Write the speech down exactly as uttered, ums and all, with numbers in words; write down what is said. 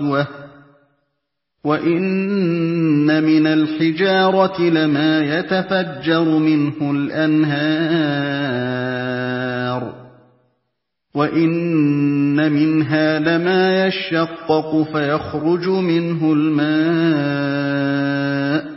وَإِنَّ مِنَ الْحِجَارَةِ لَمَا يَتَفَجَّرُ مِنْهُ الْأَنْهَارُ وَإِنَّ مِنْهَا لَمَا يَشَّقَّقُ فَيَخْرُجُ مِنْهُ الْمَاءُ